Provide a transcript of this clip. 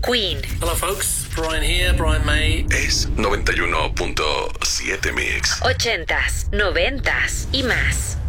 Queen. Hello folks, Brian here, Brian May. Es 91.7 Mix. 80s, 90s y más.